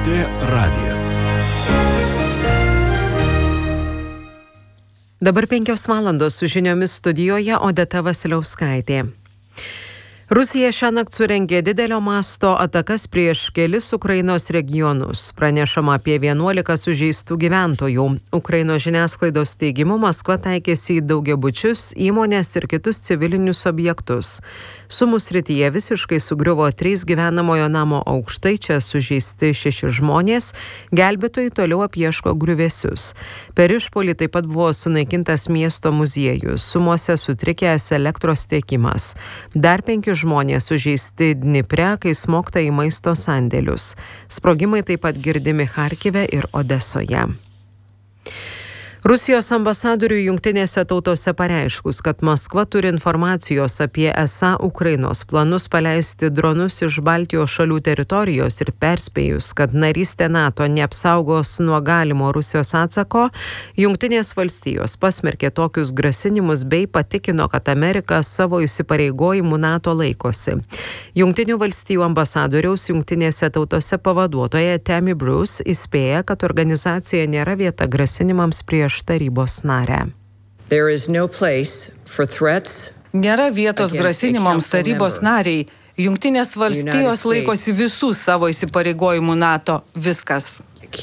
LRT radijas. Dabar 5 valandos su žiniomis studijoje Odeta Vasiliauskaitė. Rusija šiąnakt surengė didelio masto atakas prieš kelis Ukrainos regionus. Pranešama apie 11 sužeistų gyventojų. Ukrainos žiniasklaidos teigimu Maskva taikėsi į daugiabučius, įmonės ir kitus civilinius objektus. Sumų srityje visiškai sugriuvo 3 gyvenamojo namo aukštai, čia sužeisti 6 žmonės, gelbėtojai toliau apieško griuvėsius. Per išpuolį taip pat buvo sunaikintas miesto muziejus, Sumose sutrikęs elektros tiekimas. Dar 5 žmonės sužeisti Dnipre, kai smogta į maisto sandėlius. Sprogimai taip pat girdimi Charkive ir Odesoje. Rusijos ambasadoriui Jungtinėse tautose pareiškus, kad Maskva turi informacijos apie esą Ukrainos planus paleisti dronus iš Baltijos šalių teritorijos ir perspėjus, kad narystė NATO neapsaugos nuo galimo Rusijos atsako, Jungtinės valstijos pasmerkė tokius grasinimus bei patikino, kad Amerika savo įsipareigojimų NATO laikosi. Jungtinių valstijų ambasadoriaus Jungtinėse tautose pavaduotoja Tammy Bruce įspėja, kad organizacija nėra vieta grasinimams prieš tarybos narę. Nėra vietos grasinimams tarybos nariai. Jungtinės valstijos laikosi visų savo įsipareigojimų NATO. Viskas.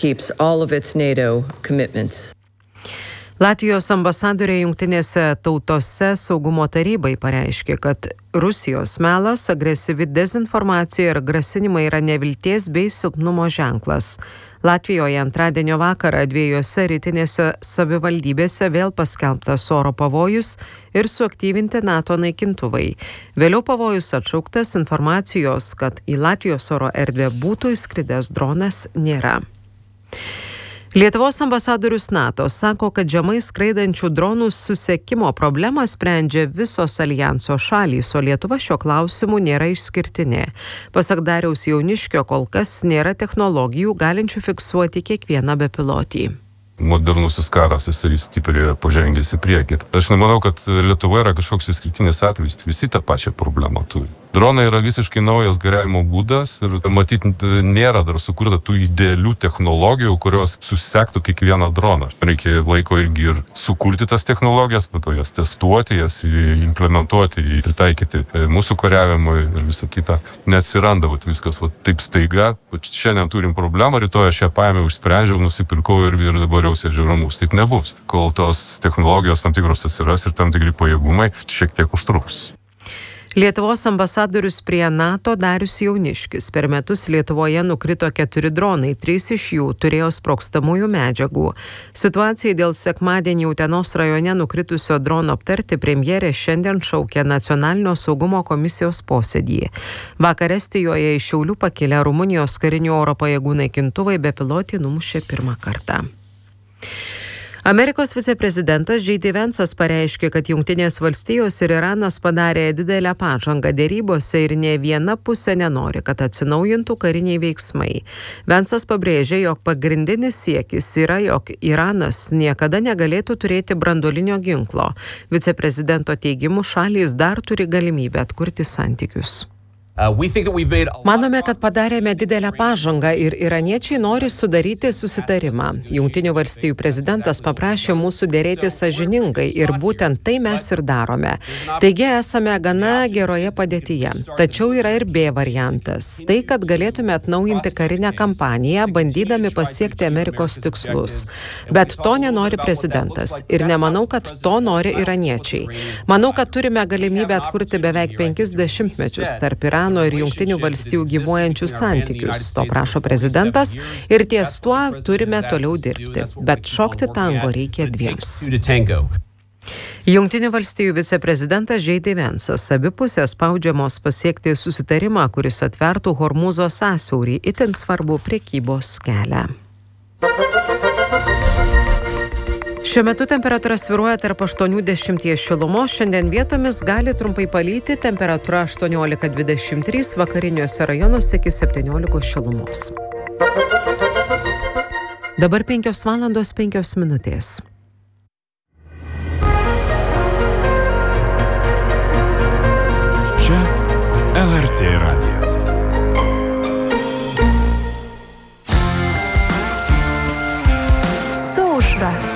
Latvijos ambasadorė Jungtinėse tautose saugumo tarybai pareiškė, kad Rusijos melas, agresyvi dezinformacija ir grasinimai yra nevilties bei silpnumo ženklas. Latvijoje antradienio vakarą 2 rytinėse savivaldybėse vėl paskelbtas oro pavojus ir suaktyvinti NATO naikintuvai. Vėliau pavojus atšauktas, informacijos, kad į Latvijos oro erdvę būtų įskridęs dronas, nėra. Lietuvos ambasadorius NATO sako, kad žemai skraidančių dronų susekimo problemą sprendžia visos alijanso šalys, o Lietuva šio klausimu nėra išskirtinė. Pasak Dariaus Jauniškio, kol kas nėra technologijų galinčių fiksuoti kiekvieną bepilotį. Modernusis karas, jisai stipriai pažengęs į priekį. Aš nemanau, kad Lietuva yra kažkoks išskirtinis atvejis. Visi tą pačią problemą turi. Dronai yra visiškai naujas kariavimo būdas ir matyt nėra dar sukurta tų idealių technologijų, kurios susektų kiekvieną droną. Reikia laiko irgi ir sukurti tas technologijas, po to jas testuoti, jas implementuoti, pritaikyti mūsų kariavimui ir visą kitą. Neatsiranda viskas taip staiga. Šiandien turim problemą, rytoj aš ją paėmiau, išsprendžiau, nusipirkau ir dabar jau sėdžiu ramus. Taip nebus. Kol tos technologijos tam tikros atsiras ir tam tikri pajėgumai, šiek tiek užtruks. Lietuvos ambasadorius prie NATO Darius Jauniškis. Per metus Lietuvoje nukrito 4 dronai, 3 iš jų turėjo sprogstamųjų medžiagų. Situacijai dėl sekmadienį Utenos rajone nukritusio drono aptarti premjerė šiandien šaukė Nacionalinio saugumo komisijos posėdį. Vakar Estijoje iš Šiaulių pakilę Rumunijos karinių oro pajėgų naikintuvai bepilotį numušė pirmą kartą. Amerikos viceprezidentas J.D. Vance'as pareiškė, kad Jungtinės valstijos ir Iranas padarė didelę pažangą dėrybose ir nė viena pusė nenori, kad atsinaujintų kariniai veiksmai. Vance'as pabrėžė, jog pagrindinis siekis yra, jog Iranas niekada negalėtų turėti branduolinio ginklo. Viceprezidento teigimu, šalys dar turi galimybę atkurti santykius. Manome, kad padarėme didelę pažangą ir iraniečiai nori sudaryti susitarimą. Jungtinių valstijų prezidentas paprašė mūsų dėrėti sąžiningai ir būtent tai mes ir darome. Taigi esame gana geroje padėtyje. Tačiau yra ir B variantas. Tai, kad galėtume atnaujinti karinę kampaniją, bandydami pasiekti Amerikos tikslus. Bet to nenori prezidentas ir nemanau, kad to nori iraniečiai. Manau, kad turime galimybę atkurti beveik 50 mečius tarp Irano ir Jungtinių valstijų gyvuojančius santykius. To prašo prezidentas ir ties tuo turime toliau dirbti. Bet šokti tango reikia dviems. Jungtinių valstijų viceprezidentas J.D. Vance'as. Abi pusės spaudžiamos pasiekti susitarimą, kuris atvertų Hormūzo sąsiaurį, itin svarbų prekybos kelią. Šiuo metu temperatūra svyruoja tarp 80 šilumos, šiandien vietomis gali trumpai palyti, temperatūra 18-23, vakariniuose rajonuose iki 17 šilumos. Dabar 5 valandos 5 minutės. Čia LRT radijas. breath.